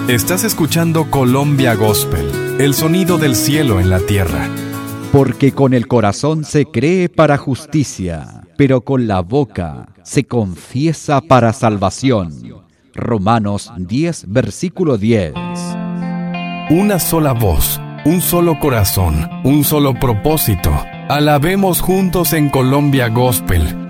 Estás escuchando Colombia Gospel, el sonido del cielo en la tierra. Porque con el corazón se cree para justicia, pero con la boca se confiesa para salvación. Romanos 10, versículo 10. Una sola voz, un solo corazón, un solo propósito. Alabemos juntos en Colombia Gospel,